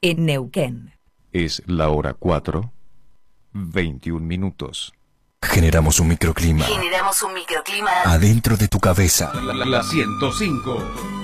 en Neuquén. Es la hora 4, 21 minutos. Generamos un microclima Generamos un microclima adentro de tu cabeza. La 105.